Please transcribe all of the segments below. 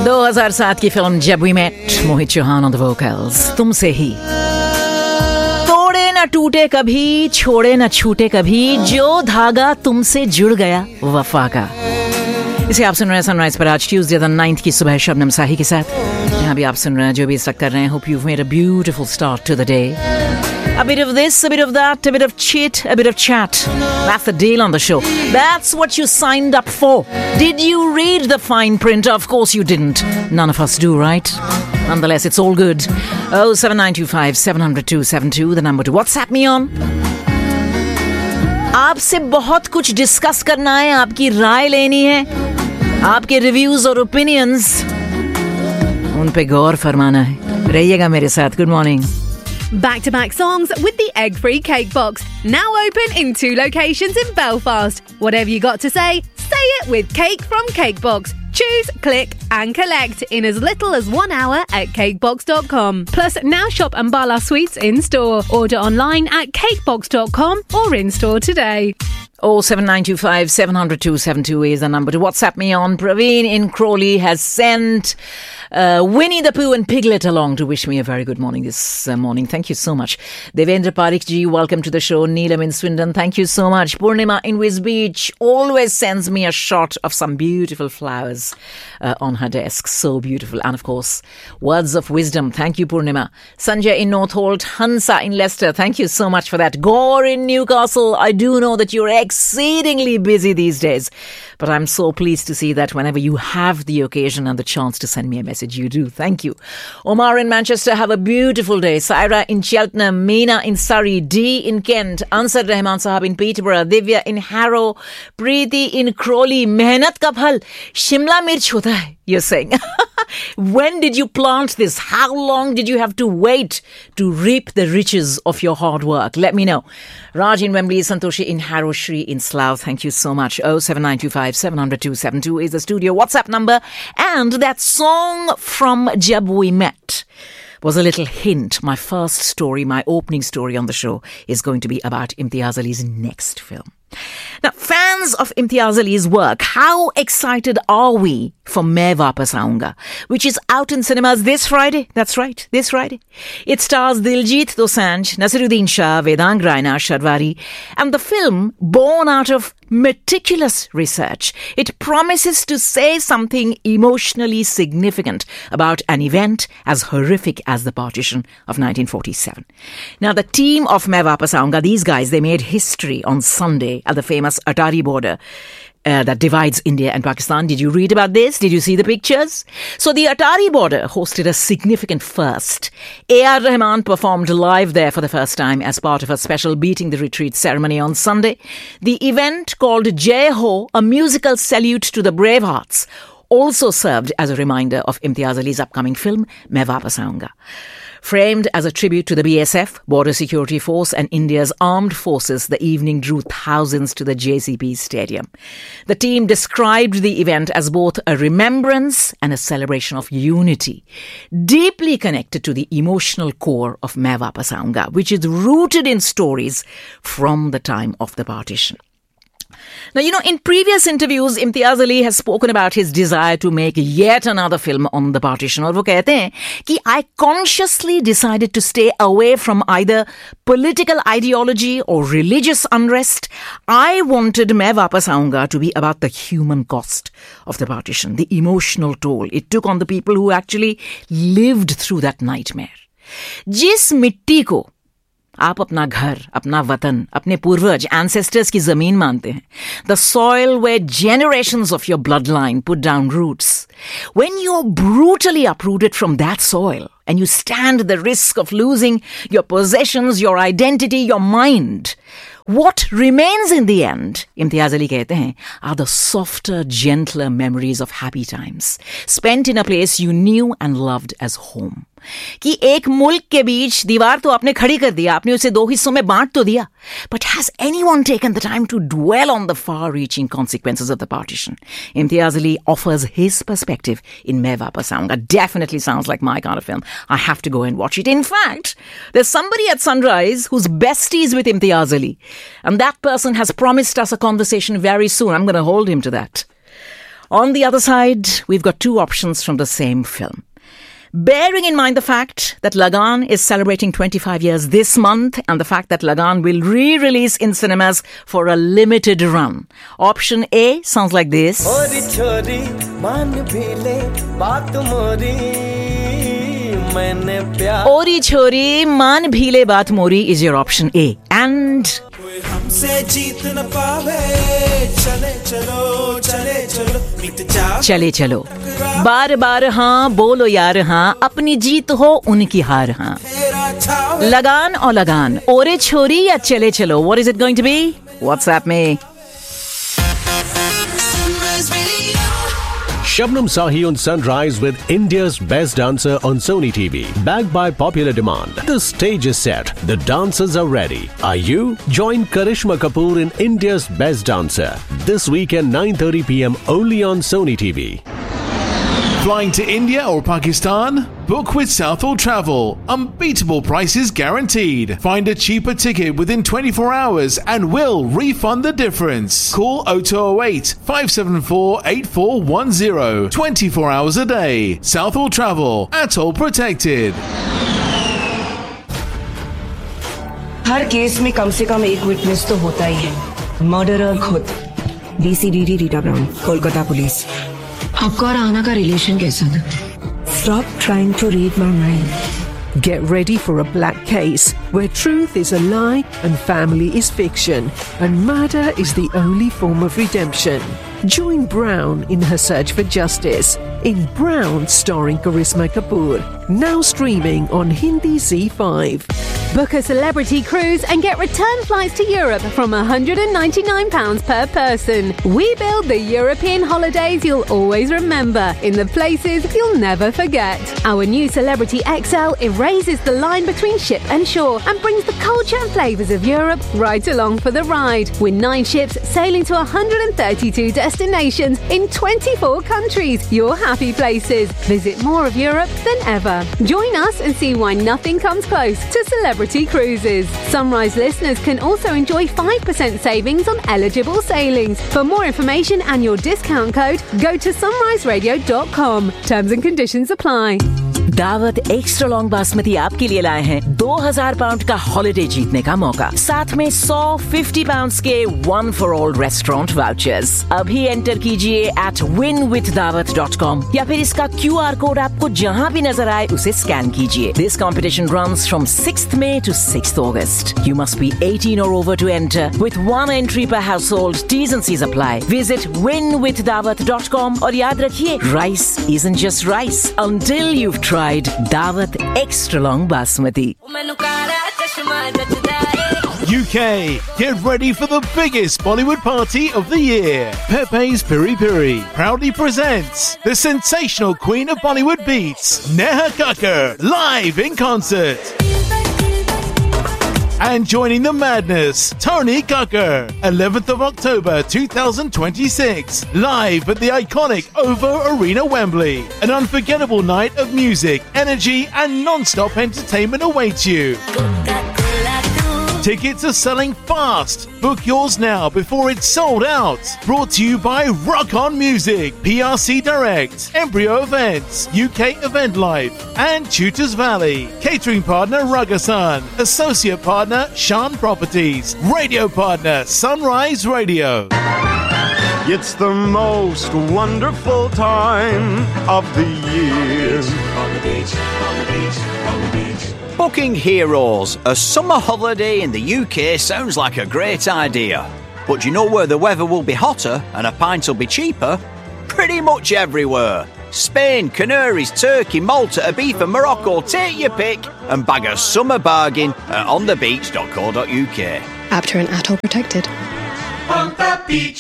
2007 की फिल्म जब we met, Mohit Chauhan on the vocals. तुमसे ही तोड़े न टूटे कभी, छोड़े न छूटे कभी, जो धागा तुमसे जुड़ गया वफा का. इसे आप सुन रहे हैं सनराइज पर आज ट्यूसडे द 9th की सुबह शबनम साही के साथ. यहाँ भी आप सुन रहे हैं जो भी इस वक्त कर रहे हैं. Hope you've made a beautiful start to the day. A bit of this, a bit of that, a bit of chit, a bit of chat. That's the deal on the show. That's what you signed up for. Did you read the fine print? Of course you didn't. None of us do, right? Nonetheless, it's all good. 07925 700-272, the number to WhatsApp me on. आपसे बहुत कुछ discuss करना है, आपकी राय लेनी है, आपके reviews और ओपिनियंस उन पे गौर फरमाना है. रहिएगा मेरे साथ. Good morning. Back-to-back songs with the egg-free cake box. Now open in 2 locations in Belfast. Whatever you got to say it with Cake from Cakebox. Choose, click and collect in as little as 1 hour at cakebox.com. Plus, now shop Ambala Sweets in-store. Order online at cakebox.com or in-store today. 07925 700-272 is the number to WhatsApp me on. Praveen in Crawley has sent Winnie the Pooh and Piglet along to wish me a very good morning this morning. Thank you so much. Devendra Parikh ji, welcome to the show. Neelam in Swindon, thank you so much. Purnima in Wiz Beach always sends me a shot of some beautiful flowers on her desk. So beautiful. And of course, words of wisdom. Thank you, Purnima. Sanjay in Northolt, Hansa in Leicester, thank you so much for that. Gore in Newcastle, I do know that you're exceedingly busy these days, but I'm so pleased to see that whenever you have the occasion and the chance to send me a message, you do. Thank you. Omar in Manchester, have a beautiful day. Saira in Cheltenham, Meena in Surrey, Dee in Kent, Ansar Rahman Sahab in Peterborough, Divya in Harrow, Preeti in Crawley. Mehnat ka phal Shimla mirch hota hai, you're saying. When did you plant this? How long did you have to wait to reap the riches of your hard work? Let me know. Raj in Wembley, Santoshi in Harrow, Shri in Slough, thank you so much. 07925 700-272 is the studio WhatsApp number. And that song from Jab We Met was a little hint. My first story, my opening story on the show is going to be about Imtiaz Ali's next film. Now, fans of Imtiaz Ali's work, how excited are we for Main Vapas Aaunga, which is out in cinemas this Friday? That's right, this Friday. It stars Diljit Dosanjh, Nasiruddin Shah, Vedang Raina, Sharwari, and the film, born out of meticulous research, it promises to say something emotionally significant about an event as horrific as the partition of 1947. Now, the team of Main Vapas Aaunga, these guys, they made history on Sunday at the famous Atari border that divides India and Pakistan. Did you read about this? Did you see the pictures? So the Atari border hosted a significant first. A.R. Rahman performed live there for the first time as part of a special Beating the Retreat ceremony on Sunday. The event, called Jai Ho, a musical salute to the Bravehearts, also served as a reminder of Imtiaz Ali's upcoming film, Main Vapas Aaunga. Framed as a tribute to the BSF, Border Security Force, and India's armed forces, the evening drew thousands to the JCB Stadium. The team described the event as both a remembrance and a celebration of unity, deeply connected to the emotional core of Main Vapas Aaunga, which is rooted in stories from the time of the partition. Now, you know, in previous interviews, Imtiaz Ali has spoken about his desire to make yet another film on the partition. और वो कहते हैं कि I consciously decided to stay away from either political ideology or religious unrest. I wanted Main Vapas Aaunga to be about the human cost of the partition, the emotional toll it took on the people who actually lived through that nightmare. जिस मिट्टी को आप अपना घर, अपना वतन, अपने पूर्वज, ancestors की जमीन मानते हैं, the soil where generations of your bloodline put down roots, when you're brutally uprooted from that soil and you stand the risk of losing your possessions, your identity, your mind, what remains in the end, Imtiaz Ali कहते हैं, are the softer, gentler memories of happy times spent in a place you knew and loved as home. कि एक मुल्क के बीच दीवार तो आपने खड़ी कर दिया, आपने उसे 2 हिस्सों में बांट तो दिया, but has anyone taken the time to dwell on the far-reaching consequences of the partition? Imtiaz Ali offers his perspective in Main Vapas Aaunga. Definitely sounds like my kind of film. I have to go and watch it. In fact, there's somebody at Sunrise who's besties with Imtiaz Ali, and that person has promised us a conversation very soon. I'm going to hold him to that. On the other side, we've got two options from the same film. Bearing in mind the fact that Lagaan is celebrating 25 years this month and the fact that Lagaan will re-release in cinemas for a limited run. Option A sounds like this. Ori chori, maan bhile baat mori is your option A. And चले चलो बार बार हाँ बोलो यार हाँ अपनी जीत हो उनकी हार हाँ लगान और लगान ओरे छोरी या चले चलो what is it going to be? WhatsApp me. Shabnam Sahi on Sunrise with India's Best Dancer on Sony TV. Backed by popular demand. The stage is set. The dancers are ready. Are you? Join Karishma Kapoor in India's Best Dancer. This weekend 9:30 p.m. only on Sony TV. Flying to India or Pakistan? Book with Southall Travel. Unbeatable prices guaranteed. Find a cheaper ticket within 24 hours and we'll refund the difference. Call 0208 574 8410. 24 hours a day. Southall Travel. Atoll protected. Her case में कम से कम एक witness तो होता ही है. Murderer खुद. DCDD Rita brown, Kolkata police. आपका और आना का रिलेशन कैसा था? Stop trying to read my mind. Get ready for a black case where truth is a lie and family is fiction and murder is the only form of redemption. Join Brown in her search for justice in Brown starring Karisma Kapoor. Now streaming on Hindi Z5. Book a celebrity cruise and get return flights to Europe from £199 per person. We build the European holidays you'll always remember in the places you'll never forget. Our new Celebrity XL erases the line between ship and shore and brings the culture and flavours of Europe right along for the ride. With 9 ships sailing to 132 destinations in 24 countries. Your happy places. Visit more of Europe than ever. Join us and see why nothing comes close to Celebrity Cruises. Sunrise listeners can also enjoy 5% savings on eligible sailings. For more information and your discount code, go to sunriseradio.com. Terms and conditions apply. दावत extra long basmati आपके लिए लाए हैं 2000 pound का holiday जीतने का मौका, साथ में 150 पाउंड के one for all restaurant vouchers. अभी एंटर कीजिए @winwithdawat.com या फिर इसका QR कोड आपको जहां भी नजर आए उसे स्कैन कीजिए. This competition runs from 6th May to 6th August. You must be 18 or over to enter with 1 entry per household. T's and C's apply. Visit winwithdawat.com और याद रखिए, rice isn't just rice until you've tried Dawat Extra Long Basmati. UK, get ready for the biggest Bollywood party of the year. Pepe's Piri Piri proudly presents the sensational queen of Bollywood beats, Neha Kakkar, live in concert. And joining the madness, Tony Kakkar, 11th of October 2026, live at the iconic OVO Arena Wembley. An unforgettable night of music, energy and non-stop entertainment awaits you. Tickets are selling fast. Book yours now before it's sold out. Brought to you by Rock On Music, PRC Direct, Embryo Events, UK Event Life, and Tutors Valley. Catering partner Ragasan. Associate partner Shan Properties. Radio partner Sunrise Radio. It's the most wonderful time of the year. On the beach, on the beach, on the beach. Booking Heroes. A summer holiday in the UK sounds like a great idea. But do you know where the weather will be hotter and a pint will be cheaper? Pretty much everywhere. Spain, Canaries, Turkey, Malta, Ibiza, Morocco. Take your pick and bag a summer bargain at onthebeach.co.uk. Apter and Atoll protected. On the beach.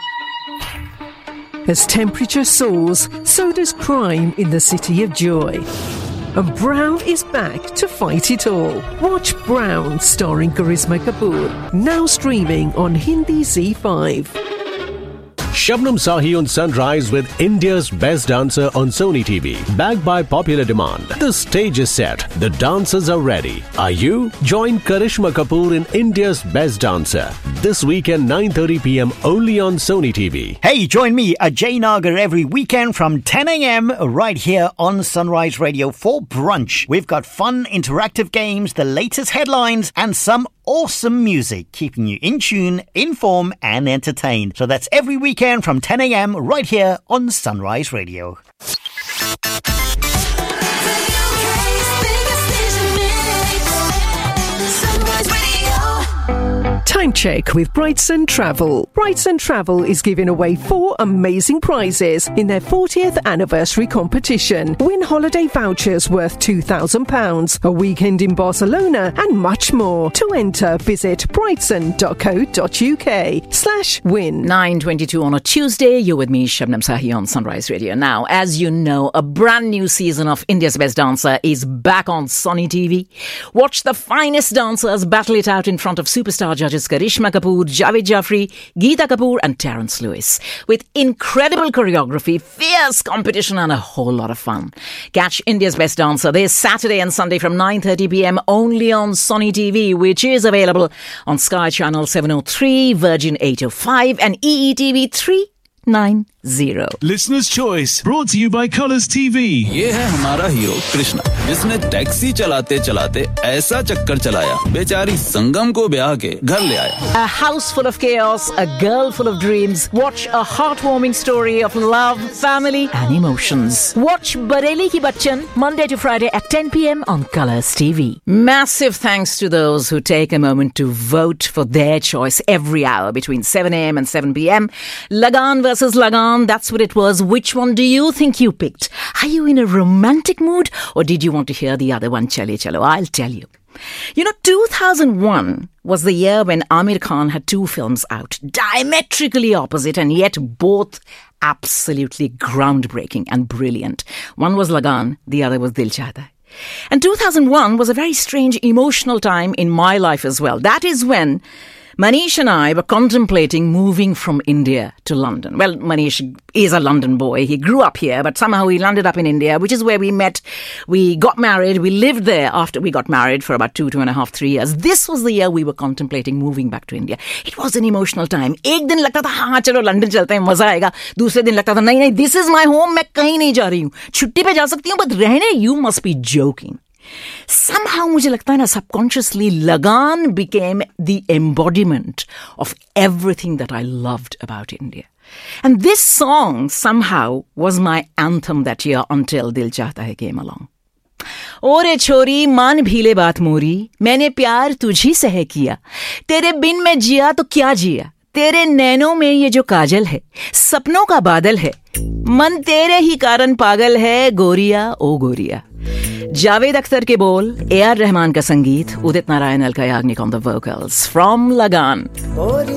As temperature soars, so does crime in the City of Joy. And Brown is back to fight it all. Watch Brown starring Karisma Kapoor. Now streaming on Hindi Z5. Shabnam Sahi on Sunrise with India's Best Dancer on Sony TV. Backed by popular demand. The stage is set. The dancers are ready. Are you? Join Karishma Kapoor in India's Best Dancer. This weekend 9:30 p.m. only on Sony TV. Hey, join me, Ajay Nagar, every weekend from 10 a.m. right here on Sunrise Radio for brunch. We've got fun, interactive games, the latest headlines, and some awesome music, keeping you in tune, informed, and entertained. So that's every weekend from 10 a.m. right here on Sunrise Radio. Time check with Brightson Travel. Brightson Travel is giving away 4 amazing prizes in their 40th anniversary competition. Win holiday vouchers worth £2,000, a weekend in Barcelona, and much more. To enter, visit brightson.co.uk/win. 9:22 on a Tuesday. You're with me, Shabnam Sahi on Sunrise Radio. Now, as you know, a brand new season of India's Best Dancer is back on Sony TV. Watch the finest dancers battle it out in front of superstar judges Karishma Kapoor, Javed Jafri, Geeta Kapoor and Terence Lewis. With incredible choreography, fierce competition and a whole lot of fun. Catch India's Best Dancer this Saturday and Sunday from 9:30 p.m. only on Sony TV, which is available on Sky Channel 703, Virgin 805 and EETV 390. Listener's Choice, brought to you by Colours TV. ये है हमारा hero Krishna, जिसने taxi चलाते चलाते ऐसा चक्कर चलाया, बेचारी संगम को ब्याह के घर ले आया. A house full of chaos, a girl full of dreams. Watch a heartwarming story of love, family and emotions. Watch Bareli Ki Bachchan Monday to Friday at 10 p.m. on Colours TV. Massive thanks to those who take a moment to vote for their choice every hour between 7 a.m. and 7 p.m. Lagaan versus Lagaan. That's what it was. Which one do you think you picked? Are you in a romantic mood or did you want to hear the other one? Chale chalo, I'll tell you. You know, 2001 was the year when Amir Khan had 2 films out, diametrically opposite and yet both absolutely groundbreaking and brilliant. One was Lagaan, the other was Dil Chahta Hai. And 2001 was a very strange emotional time in my life as well. That is when Manish and I were contemplating moving from India to London. Well, Manish is a London boy. He grew up here, but somehow he landed up in India, which is where we met. We got married. We lived there after we got married for about 2.5, 3 years. This was the year we were contemplating moving back to India. It was an emotional time. एक दिन लगता था हाँ चलो London चलते हैं मजा आएगा. दूसरे दिन लगता था नहीं this is my home. मैं कहीं नहीं जा रही हूँ. छुट्टी पे जा सकती हूँ, but रहने you must be joking. Somehow मुझे लगता है ना subconsciously Lagaan became the embodiment of everything that I loved about India. And this song somehow was my anthem that year until Dil Chahta Hai came along. ओरे छोरी मान भीले बात मोरी, मैंने प्यार तुझी से है किया, तेरे बिन मैं जिया तो क्या जिया, तेरे नैनों में ये जो काजल है, सपनों का बादल है, मन तेरे ही कारण पागल है, गोरिया ओ गोरिया. Javed Akhtar ke bol, A.R. Rahman ka sangeet, Udit Narayan Al Kayagnik on the vocals. From Lagaan.